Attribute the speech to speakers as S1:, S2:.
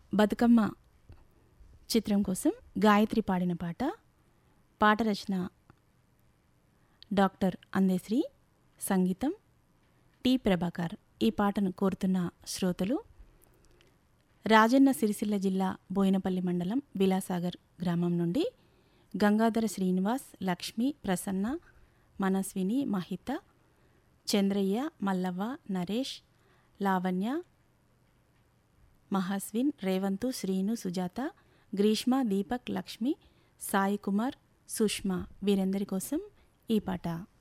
S1: బతుకమ్మ చిత్రం కోసం గాయత్రి పాడిన పాట. పాట రచన డాక్టర్ అందేశ్రీ, సంగీతం టి ప్రభాకర్. ఈ పాటను కోరుతున్న శ్రోతలు రాజన్న సిరిసిల్ల జిల్లా బోయినపల్లి మండలం విలాసాగర్ గ్రామం నుండి గంగాధర శ్రీనివాస్, లక్ష్మి, ప్రసన్న, మనస్విని, మహిత, చంద్రయ్య, మల్లవ్వ, నరేష్, లావణ్య, మహాస్విన్, రేవంతు, శ్రీను, సుజాత, గ్రీష్మ, దీపక్, లక్ష్మి, సాయి కుమార్, సుష్మా వీరందరి కోసం ఈ పాట.